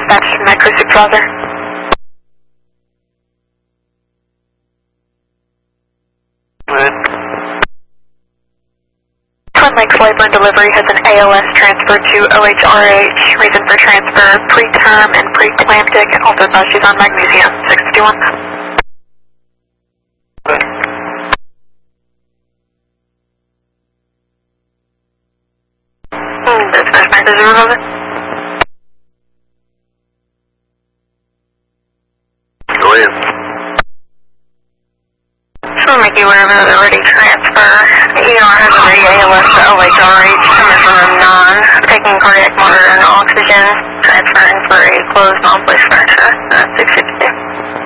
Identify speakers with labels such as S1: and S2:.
S1: dispatch to my crew supervisor. Twin Lakes Labor and Delivery has an ALS transfer to OHRH. Reason for transfer, preterm and preeclamptic, and also thought she's on magnesium. 651. Dispatch message over.
S2: Go ahead.
S1: Just want to make you aware of another ready transfer. The ER has a ready ALS to OHRH, coming from a non, taking cardiac monitor and oxygen, transferring for a closed non-place fracture. 650.